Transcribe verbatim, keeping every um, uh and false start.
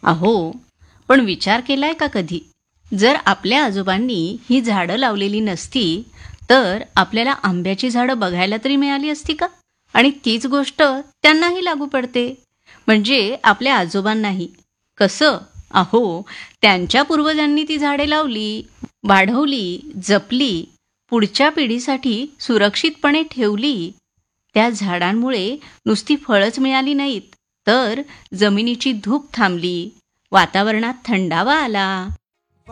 अहो, पण विचार केलाय का कधी? जर आपल्या आजोबांनी ही झाडं लावलेली नसती, तर आपल्याला आंब्याची झाडं बघायला तरी मिळाली असती का? आणि तीच गोष्ट त्यांनाही लागू पडते. म्हणजे आपल्या आजोबांनाही. कसं? अहो, त्यांच्या पूर्वजांनी ती झाडे लावली, वाढवली, जपली, पुढच्या पिढीसाठी सुरक्षितपणे ठेवली. त्या झाडांमुळे नुसती फळच मिळाली नाहीत, तर जमिनीची धूप थांबली, वातावरणात थंडावा आला.